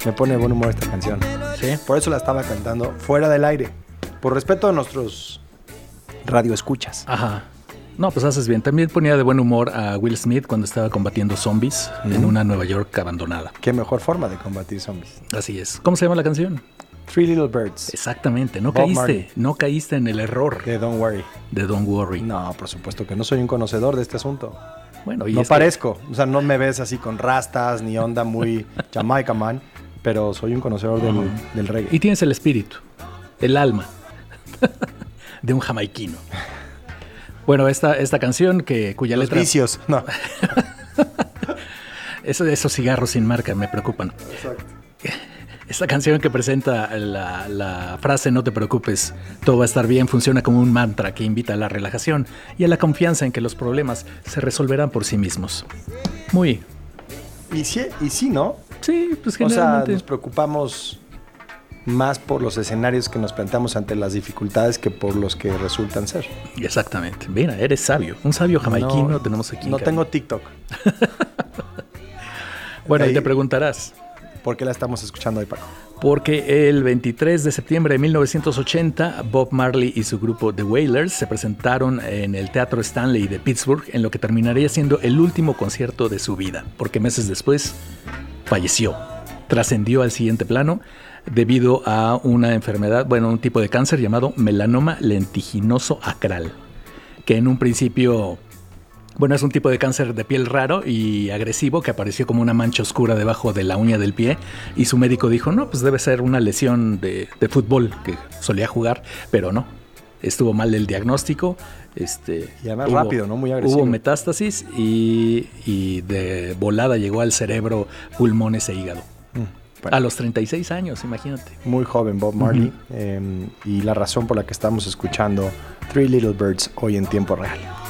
Me pone de buen humor esta canción. Sí. Por eso la estaba cantando fuera del aire. Por respeto a nuestros radioescuchas. Ajá. No, pues haces bien. También ponía de buen humor a Will Smith cuando estaba combatiendo zombies en una Nueva York abandonada. Qué mejor forma de combatir zombies. Así es. ¿Cómo se llama la canción? Three Little Birds. Exactamente. No Bob Marley. caíste. No caíste en el error De Don't Worry. de Don't Worry. No, por supuesto que no soy un conocedor de este asunto. Bueno, y No es que- parezco. O sea, no me ves así con rastas ni onda muy Jamaica Man. Pero soy un conocedor del reggae. Y tienes el espíritu, el alma de un jamaiquino. Bueno, esta canción cuya Los letra... vicios. No. Esos cigarros sin marca me preocupan. Exacto. Esta canción que presenta la frase "no te preocupes, todo va a estar bien" funciona como un mantra que invita a la relajación y a la confianza en que los problemas se resolverán por sí mismos. Muy... Y sí, ¿no? Sí, pues O sea, generalmente... nos preocupamos más por los escenarios que nos planteamos ante las dificultades que por los que resultan ser. Exactamente. Mira, eres sabio. Un sabio jamaiquino No, tenemos aquí. No en tengo cabina. TikTok. Bueno, y Ahí- te preguntarás, ¿Por qué la estamos escuchando hoy, Paco? porque el 23 de septiembre de 1980, Bob Marley y su grupo The Wailers se presentaron en el Teatro Stanley de Pittsburgh en lo que terminaría siendo el último concierto de su vida, porque meses después falleció, trascendió al siguiente plano debido a una enfermedad, bueno, un tipo de cáncer llamado melanoma lentiginoso acral, que en un principio... Bueno, es un tipo de cáncer de piel raro y agresivo que apareció como una mancha oscura debajo de la uña del pie y su médico dijo, no, pues debe ser una lesión de fútbol que solía jugar, pero no, estuvo mal el diagnóstico. Y además rápido, ¿no? Muy agresivo. Hubo metástasis y de volada llegó al cerebro, pulmones e hígado. Bueno, A los 36 años, imagínate. muy joven Bob Marley. Y la razón por la que estamos escuchando Three Little Birds hoy en tiempo real.